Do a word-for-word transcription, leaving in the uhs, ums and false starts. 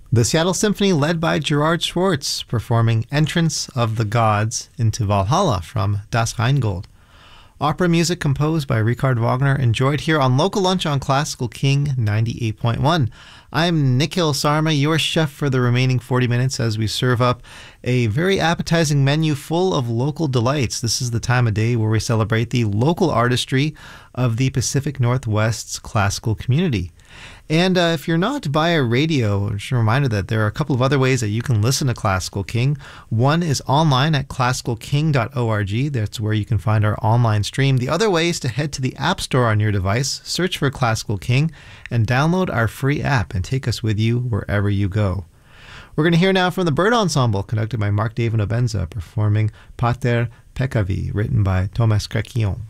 The Seattle Symphony, led by Gerard Schwartz, performing Entrance of the Gods into Valhalla from Das Rheingold. Opera music composed by Richard Wagner, enjoyed here on Local Lunch on Classical King ninety-eight point one. I'm Nikhil Sarma, your chef for the remaining forty minutes as we serve up a very appetizing menu full of local delights. This is the time of day where we celebrate the local artistry of the Pacific Northwest's classical community. And uh, if you're not by a radio, just a reminder that there are a couple of other ways that you can listen to Classical King. One is online at classical king dot org. That's where you can find our online stream. The other way is to head to the App Store on your device, search for Classical King, and download our free app and take us with you wherever you go. We're going to hear now from the Bird Ensemble, conducted by Mark David Obenza, performing Pater Peccavi, written by Thomas Craquillon.